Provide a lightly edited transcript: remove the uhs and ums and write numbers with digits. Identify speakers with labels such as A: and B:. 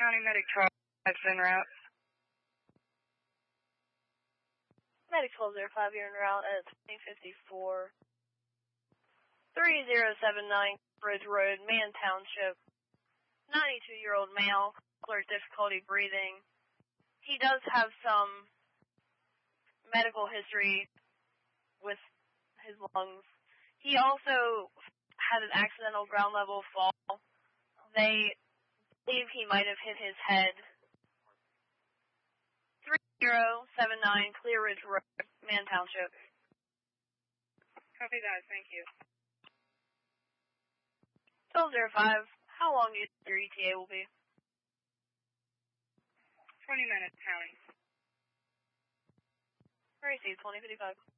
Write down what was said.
A: County Medic 12, that's en route.
B: Medic 1205, you're en route at 2054. 3079 Bridge Road, Man Township. 92-year-old male, alert difficulty breathing. He does have some medical history with his lungs. He also had an accidental ground level fall. They believe he might have hit his head. 3079 Clear Ridge Road, Man Township.
A: Copy that, thank you.
B: 1205, how long do you think your ETA will be?
A: 20 minutes, counting.
B: Received, 2055.